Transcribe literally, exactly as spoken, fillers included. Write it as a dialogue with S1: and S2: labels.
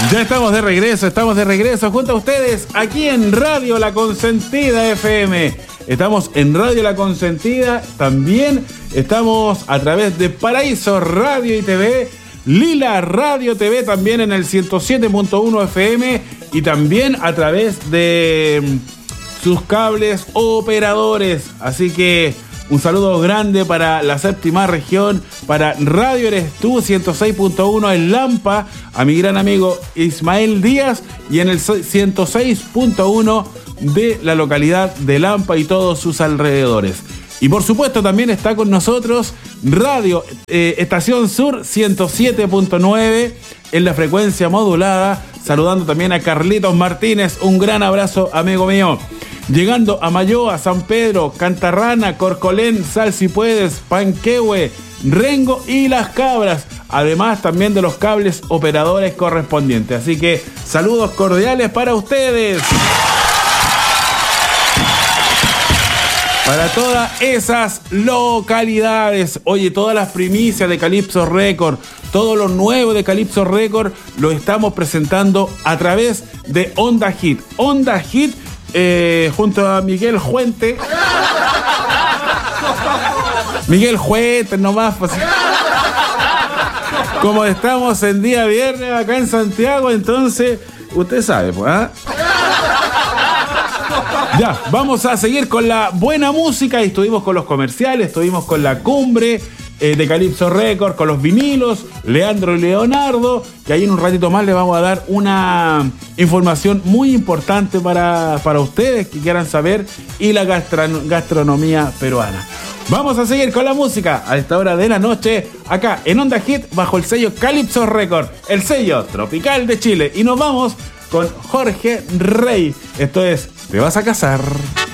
S1: Ya estamos de regreso, estamos de regreso junto a ustedes aquí en Radio La Consentida F M. Estamos en Radio La Consentida, también estamos a través de Paraíso Radio y T V, Lila Radio T V también en el ciento siete punto uno F M y también a través de sus cables operadores. Así que un saludo grande para la séptima región, para Radio Eres Tú ciento seis punto uno en Lampa, a mi gran amigo Ismael Díaz, y en el ciento seis punto uno de la localidad de Lampa y todos sus alrededores. Y por supuesto también está con nosotros Radio eh, Estación Sur ciento siete punto nueve en la frecuencia modulada, saludando también a Carlitos Martínez, un gran abrazo amigo mío. Llegando a Mayoa, San Pedro, Cantarrana, Corcolén, Sal si puedes, Panquehue, Rengo y Las Cabras. Además también de los cables operadores correspondientes. Así que saludos cordiales para ustedes. Para todas esas localidades. Oye, todas las primicias de Calypso Record, todo lo nuevo de Calypso Record lo estamos presentando a través de Onda Hit. Onda Hit Eh, junto a Miguel Juente. Miguel Juente nomás, pues. Como estamos en día viernes acá en Santiago, entonces usted sabe, pues, ¿eh? Ya, vamos a seguir con la buena música. Estuvimos con los comerciales, estuvimos con la cumbre eh, de Calypso Record, con los vinilos, Leandro y Leonardo, que ahí en un ratito más les vamos a dar una información muy importante para, para ustedes que quieran saber, y la gastron- gastronomía peruana. Vamos a seguir con la música a esta hora de la noche, acá en Onda Hit, bajo el sello Calypso Record, el sello tropical de Chile. Y nos vamos con Jorge Rey. Esto es Te vas a casar.